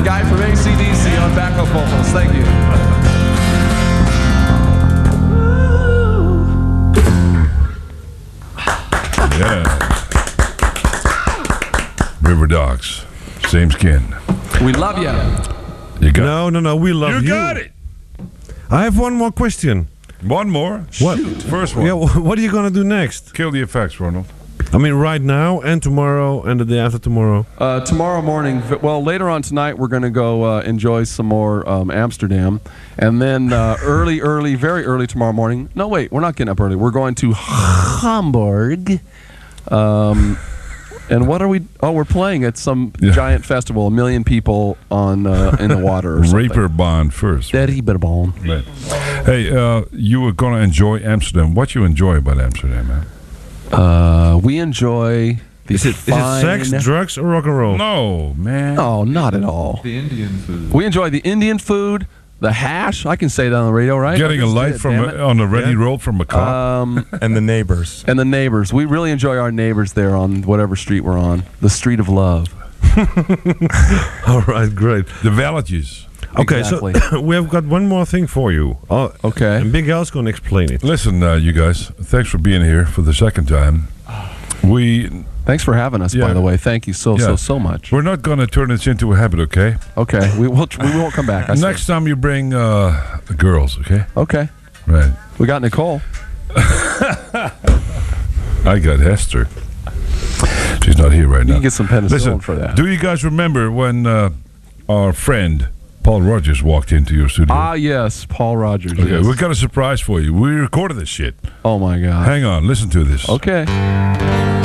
guy from AC/DC on backup vocals. Thank you. Yeah. River Dogs. Same skin. We love you. You got No, we love you. You got it. I have one more question. One more. What? Shoot. First one. Yeah, what are you gonna do next? Kill the effects, Ronald. I mean, right now and tomorrow and the day after tomorrow. Tomorrow morning, well, later on tonight, we're going to go enjoy some more Amsterdam. And then very early tomorrow morning. No, wait, we're not getting up early. We're going to Hamburg. And what are we? Oh, we're playing at some giant festival. 1 million people on in the water or something. Reeperbahn first. The Reeperbahn. Right. Hey, you were going to enjoy Amsterdam. What you enjoy about Amsterdam, man? We enjoy the Is it sex, drugs, or rock and roll? No, man. Oh, not at all. The Indian food. We enjoy the Indian food, the hash. I can say that on the radio, right? Getting a light on a ready roll from a car. And the neighbors. And the neighbors. We really enjoy our neighbors there on whatever street we're on. The street of love. All right, great. The villages. Okay, Exactly. so we have got one more thing for you. Okay. And Big Al's going to explain it. Listen, you guys, thanks for being here for the second time. Thanks for having us, by the way. Thank you so much. We're not going to turn this into a habit, okay? Okay. We won't come back. Next time you bring girls, okay? Okay. Right. We got Nicole. I got Hester. She's not here right now. You can get some penicillin Listen, for that. do you guys remember when our friend Paul Rogers walked into your studio? Ah, yes. Paul Rogers. Okay, yes. we got a surprise for you. We recorded this shit. Oh, my God. Hang on, listen to this. Okay.